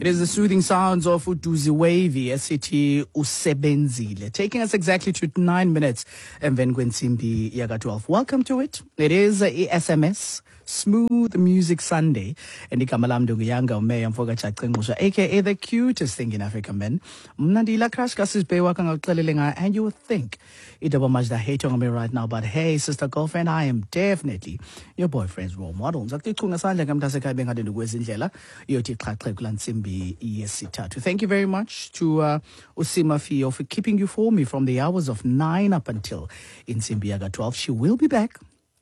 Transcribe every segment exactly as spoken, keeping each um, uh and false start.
It is the soothing sounds of Uduzi Wavy, esithi usebenzile, taking us exactly to nine minutes and then Simbi Yaga twelve. Welcome to it. It is a S M S Smooth Music Sunday. And Ikamalam Duguyanga May and Foga Chakengusha, aka the cutest thing in Africa, men. Mnandila Crash Cassis Bewakang Klilinga, and you would think it about much that hate on me right now, but hey, sister girlfriend, I am definitely your boyfriend's role model. Thank you very much to uh, Usima Fio for keeping you for me from the hours of nine up until in Simbiaga twelve. She will be back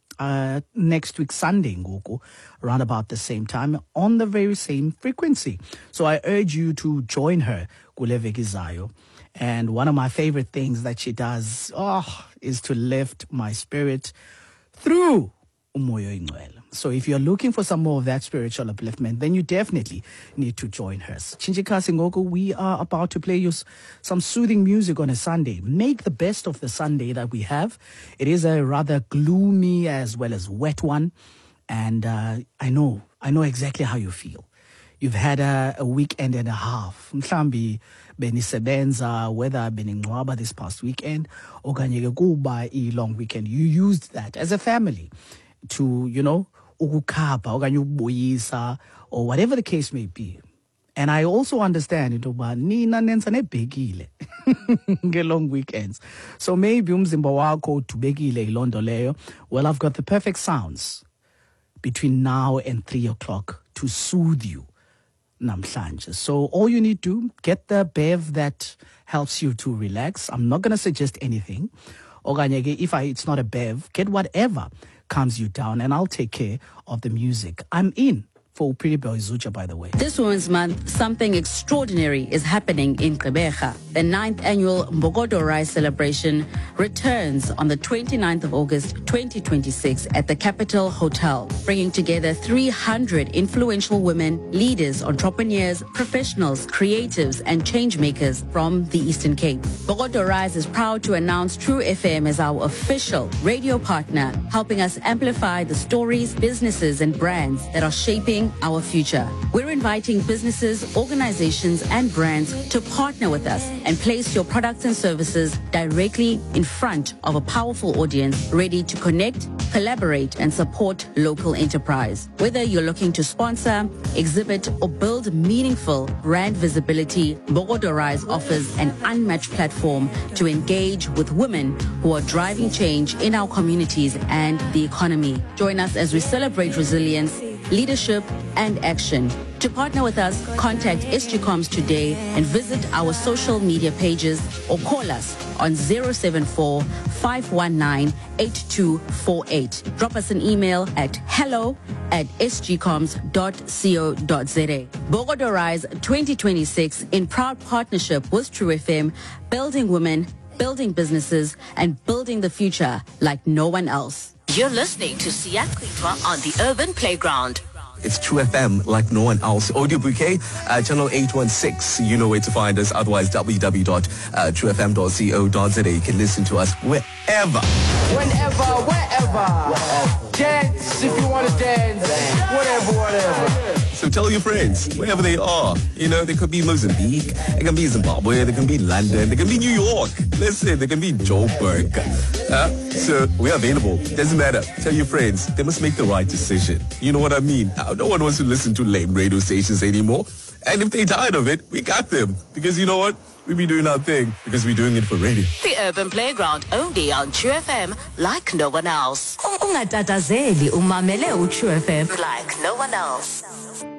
Uh, next week, Sunday, Ngoku, around about the same time, on the very same frequency. So I urge you to join her, Kuleveki Zayo. And one of my favorite things that she does oh, is to lift my spirit through Umoyo Ingwela. So if you're looking for some more of that spiritual upliftment, then you definitely need to join her. Chinchika Singoku, we are about to play you some soothing music on a Sunday. Make the best of the Sunday that we have. It is a rather gloomy as well as wet one. And uh, I know, I know exactly how you feel. You've had a, a weekend and a half. Mhlambi benisebenza, whether beningwaba this past weekend, or kanye kuba a long weekend. You used that as a family to, you know, ukukapa, okanye ukubuyisa, or whatever the case may be. And I also understand into ba nina nenza nebhekile nge-long weekends. So maybe umzimba wakho tubekile ilondo leyo. Well, I've got the perfect sounds between now and three o'clock to soothe you namhlanje. So all you need to get the bev that helps you to relax. I'm not going to suggest anything. Okanye if I, it's not a bev, get whatever calms you down, and I'll take care of the music. I'm in for Pretty Boy Zucha, by the way. This Women's Month, something extraordinary is happening in Gqeberha. The ninth annual Mbogodo Rise celebration returns on the twenty-ninth of August, twenty twenty-six at the Capital Hotel, bringing together three hundred influential women, leaders, entrepreneurs, professionals, creatives, and change makers from the Eastern Cape. Mbogodo Rise is proud to announce True F M as our official radio partner, helping us amplify the stories, businesses, and brands that are shaping our future. We're inviting businesses, organizations, and brands to partner with us and place your products and services directly in front of a powerful audience ready to connect, collaborate, and support local enterprise. Whether you're looking to sponsor, exhibit, or build meaningful brand visibility, Mbogodo Rise offers an unmatched platform to engage with women who are driving change in our communities and the economy. Join us as we celebrate resilience, leadership, and action. To partner with us, contact S G Coms today and visit our social media pages or call us on zero seven four, five one nine, eight two four eight. Drop us an email at hello at s g coms dot co dot z a. Mbogodo Rise twenty twenty-six in proud partnership with True F M, building women, building businesses, and building the future like no one else. You're listening to Siya Kwitwa on the Urban Playground. It's True F M like no one else. Audio Bouquet, uh, channel eight one six. You know where to find us. Otherwise, w w w dot true f m dot co dot z a. You can listen to us wherever. Whenever, wherever. wherever. Dance if you want to dance. dance. Whatever, whatever. So tell your friends, wherever they are. You know, they could be Mozambique, they can be Zimbabwe, they can be London, they can be New York. Listen, they can be Joburg. Uh, so we're available. Doesn't matter. Tell your friends. They must make the right decision. You know what I mean? No one wants to listen to lame radio stations anymore. And if they're tired of it, we got them. Because you know what? We be doing our thing because we're doing it for radio. The Urban Playground, only on True F M, like no one else. Ungatatazeli umamele uTrue F M like no one else.